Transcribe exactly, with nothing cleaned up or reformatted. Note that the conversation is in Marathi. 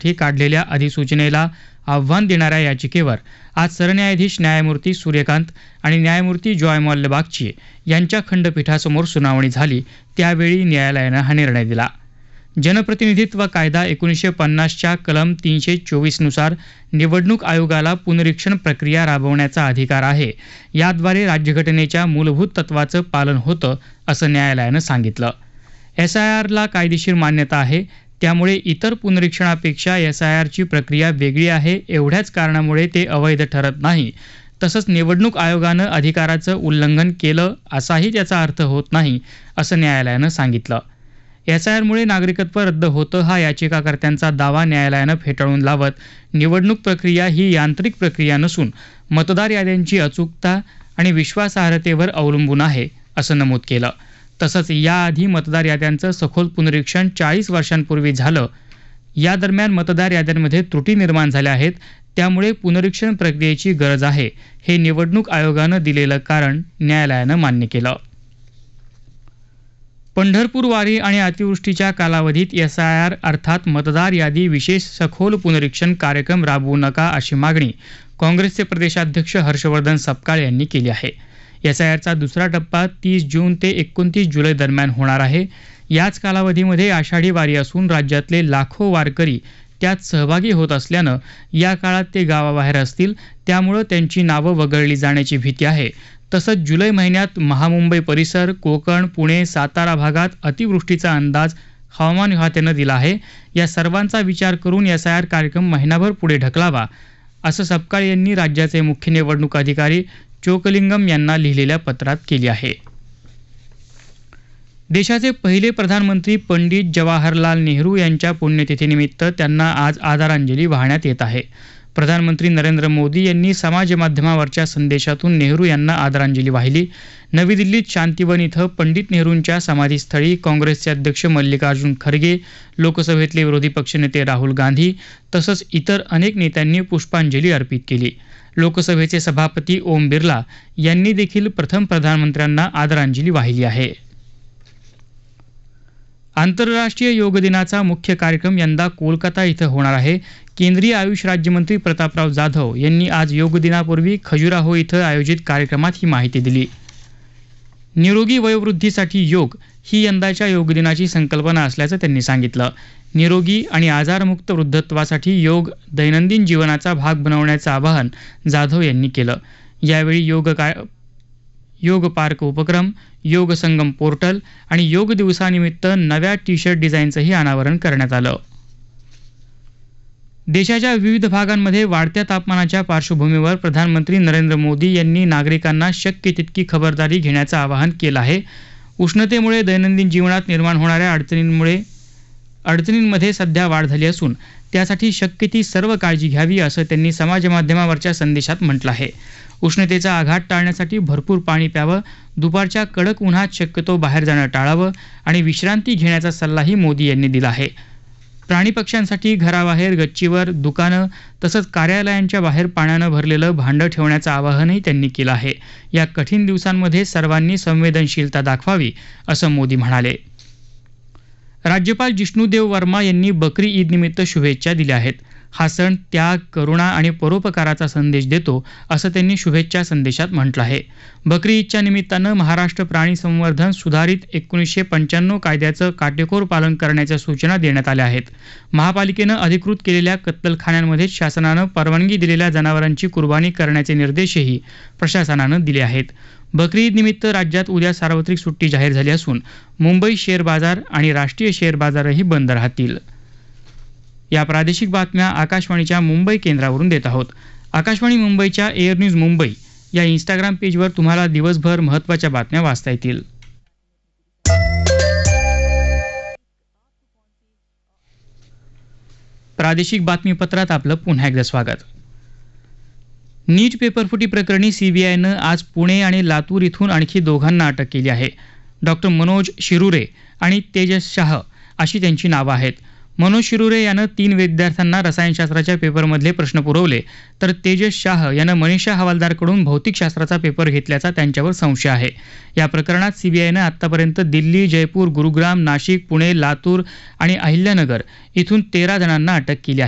करण्यासाठी काढलेल्या अधिसूचनेला आव्हान देणाऱ्या याचिकेवर आज सरन्यायाधीश न्यायमूर्ती सूर्यकांत आणि न्यायमूर्ती जॉय मल्लबागची यांच्या खंडपीठासमोर सुनावणी झाली. त्यावेळी न्यायालयानं हा निर्णय दिला. जनप्रतिनिधित्व कायदा एकोणीसशे पन्नासच्या कलम तीनशे चोवीसनुसार निवडणूक आयोगाला पुनरीक्षण प्रक्रिया राबवण्याचा अधिकार आहे. याद्वारे राज्यघटनेच्या मूलभूत तत्वाचं पालन होतं असं न्यायालयानं सांगितलं. एस आय आरला कायदेशीर मान्यता आहे, त्यामुळे इतर पुनरीक्षणापेक्षा एस आय आरची प्रक्रिया वेगळी आहे. एवढ्याच कारणामुळे ते अवैध ठरत नाही. तसंच निवडणूक आयोगानं अधिकाराचं उल्लंघन केलं असाही त्याचा अर्थ होत नाही असं न्यायालयानं सांगितलं. एस आय आरमुळे नागरिकत्व रद्द होतं हा याचिकाकर्त्यांचा दावा न्यायालयानं फेटाळून लावत निवडणूक प्रक्रिया ही यांत्रिक प्रक्रिया नसून मतदार याद्यांची अचूकता आणि विश्वासार्हतेवर अवलंबून आहे असं नमूद केलं. तसंच याआधी मतदार याद्यांचं सखोल पुनरीक्षण चाळीस वर्षांपूर्वी झालं. या दरम्यान मतदार याद्यांमध्ये त्रुटी निर्माण झाल्या आहेत, त्यामुळे पुनरीक्षण प्रक्रियेची गरज आहे. हे निवडणूक आयोगानं दिलेलं कारण न्यायालयानं मान्य केलं. पंढरपूर वारी आणि अतिवृष्टीच्या कालावधीत एस आय आर अर्थात मतदार यादी विशेष सखोल पुनरीक्षण कार्यक्रम राबवू नका अशी मागणी काँग्रेसचे प्रदेशाध्यक्ष हर्षवर्धन सपकाळ यांनी केली आहे. एस आय आरचा दुसरा टप्पा तीस जून ते एकोणतीस जुलै दरम्यान होणार आहे. याच कालावधीमध्ये आषाढी वारी असून राज्यातले लाखो वारकरी त्यात सहभागी होत असल्यानं या काळात ते गावाबाहेर असतील, त्यामुळं त्यांची नावं वगळली जाण्याची भीती आहे. तसंच जुलै महिन्यात महामुंबई परिसर, कोकण, पुणे, सातारा भागात अतिवृष्टीचा अंदाज हवामान खात्यानं दिला आहे. या सर्वांचा विचार करून एस आय आर कार्यक्रम महिनाभर पुढे ढकलावा असं सपकाळ यांनी राज्याचे मुख्य निवडणूक अधिकारी चोकलिंगम यांना लिहिलेल्या पत्रात केली आहे. देशाचे पहिले प्रधानमंत्री पंडित जवाहरलाल नेहरू यांच्या पुण्यतिथीनिमित्त त्यांना आज आदरांजली वाहण्यात येत आहे. प्रधानमंत्री नरेंद्र मोदी यांनी समाजमाध्यमावरच्या संदेशातून नेहरू यांना आदरांजली वाहिली. नवी दिल्लीत शांतिवन इथं पंडित नेहरूंच्या समाधीस्थळी काँग्रेसचे अध्यक्ष मल्लिकार्जुन खरगे, लोकसभेतले विरोधी पक्षनेते राहुल गांधी तसंच इतर अनेक नेत्यांनी पुष्पांजली अर्पित केली. लोकसभेचे सभापती ओम बिर्ला यांनी देखील प्रथम प्रधानमंत्र्यांना आदरांजली वाहिली आहे. आंतरराष्ट्रीय योग दिनाचा मुख्य कार्यक्रम यंदा कोलकाता इथं होणार आहे. केंद्रीय आयुष राज्यमंत्री प्रतापराव जाधव यांनी आज योग दिनापूर्वी खजुराहो इथं आयोजित कार्यक्रमात ही माहिती दिली. निरोगी वयोवृद्धीसाठी योग ही यंदाच्या योग दिनाची संकल्पना असल्याचं त्यांनी सांगितलं. निरोगी आणि आजारमुक्त वृद्धत्वासाठी योग दैनंदिन जीवनाचा भाग बनवण्याचं आवाहन जाधव यांनी केलं. यावेळी योग काय योग पार्क उपक्रम, योग संगम पोर्टल आणि योग दिवसानिमित्त नव्या टी शर्ट डिझाईनचंही अनावरण करण्यात आलं. देशाच्या विविध भागांमध्ये वाढत्या तापमानाच्या पार्श्वभूमीवर प्रधानमंत्री नरेंद्र मोदी यांनी नागरिकांना शक्य तितकी खबरदारी घेण्याचं आवाहन केलं आहे. उष्णतेमुळे दैनंदिन जीवनात निर्माण होणाऱ्या अडचणींमुळे अडचणींमध्ये सध्या वाढ झाली असून त्यासाठी शक्य ती सर्व काळजी घ्यावी असं त्यांनी समाजमाध्यमावरच्या संदेशात म्हटलं आहे. उष्णतेचा आघात टाळण्यासाठी भरपूर पाणी प्यावं, दुपारच्या कडक उन्हात शक्यतो बाहेर जाणं टाळावं आणि विश्रांती घेण्याचा सल्लाही मोदी यांनी दिला आहे. प्राणी पक्ष्यांसाठी घराबाहेर, गच्चीवर, दुकानं तसंच कार्यालयांच्या बाहेर पाण्यानं भरलेलं भांडं ठेवण्याचं आवाहनही त्यांनी केलं आहे. या कठीण दिवसांमध्ये सर्वांनी संवेदनशीलता दाखवावी असं मोदी म्हणाले. राज्यपाल जिष्णुदेव वर्मा यांनी बकरी ईद निमित्त शुभेच्छा दिल्या आहेत. हा सण त्याग, करुणा आणि परोपकाराचा संदेश देतो असं त्यांनी शुभेच्छा संदेशात म्हटलं आहे. बकरी ईदच्या निमित्तानं महाराष्ट्र प्राणी संवर्धन सुधारित एकोणीसशे पंच्याण्णव कायद्याचं काटेकोर पालन करण्याच्या सूचना देण्यात आल्या आहेत. महापालिकेनं अधिकृत केलेल्या कत्तलखान्यांमध्ये शासनानं परवानगी दिलेल्या जनावरांची कुर्बानी करण्याचे निर्देशही प्रशासनानं दिले आहेत. बकरी ईद निमित्त राज्यात उद्या सार्वत्रिक सुट्टी जाहीर झाली असून मुंबई शेअर बाजार आणि राष्ट्रीय शेअर बाजारही बंद राहतील. या प्रादेशिक बातम्या आकाशवाणीच्या मुंबई केंद्रावरून देत आहोत. आकाशवाणी मुंबईच्या एअर न्यूज मुंबई या इंस्टाग्राम पेजवर तुम्हाला दिवसभर महत्त्वाच्या बातम्या वाचता येतील. प्रादेशिक बातमीपत्रात आपलं पुन्हा एकदा स्वागत. नीट पेपरफुटी प्रकरणी सीबीआयनं आज पुणे आणि लातूर इथून आणखी दोघांना अटक केली आहे. डॉक्टर मनोज शिरुरे आणि तेजस शाह अशी त्यांची नावं आहेत. मनोज शिरुरे यानं तीन विद्यार्थ्यांना रसायनशास्त्राच्या पेपरमधले प्रश्न पुरवले, तर तेजस शाह यानं मनीषा हवालदारकडून भौतिकशास्त्राचा पेपर घेतल्याचा त्यांच्यावर संशय आहे. या प्रकरणात सीबीआयनं आतापर्यंत दिल्ली, जयपूर, गुरुग्राम, नाशिक, पुणे, लातूर आणि अहिल्यानगर इथून तेरा जणांना अटक केली आहे.